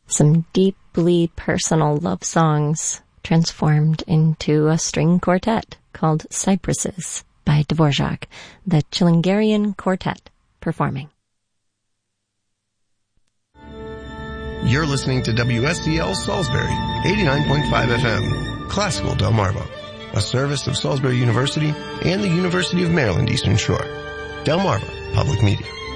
Some deeply personal love songs transformed into a string quartet called Cypresses by Dvorak, the Chilingarian Quartet performing. You're listening to WSCL Salisbury, 89.5 FM, Classical Delmarva, a service of Salisbury University and the University of Maryland Eastern Shore. Delmarva Public Media.